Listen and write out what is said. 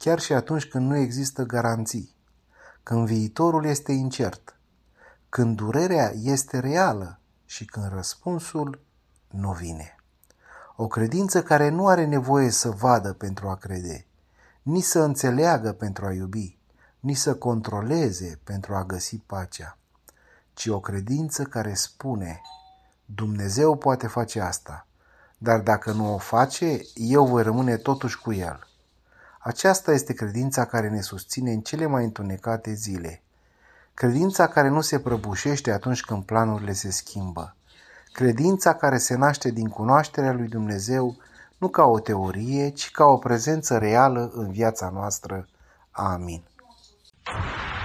chiar și atunci când nu există garanții, când viitorul este incert, când durerea este reală și când răspunsul nu vine. O credință care nu are nevoie să vadă pentru a crede, nici să înțeleagă pentru a iubi, nici să controleze pentru a găsi pacea, ci o credință care spune: Dumnezeu poate face asta, dar dacă nu o face, eu voi rămâne totuși cu El. Aceasta este credința care ne susține în cele mai întunecate zile. Credința care nu se prăbușește atunci când planurile se schimbă. Credința care se naște din cunoașterea lui Dumnezeu, nu ca o teorie, ci ca o prezență reală în viața noastră. Amin.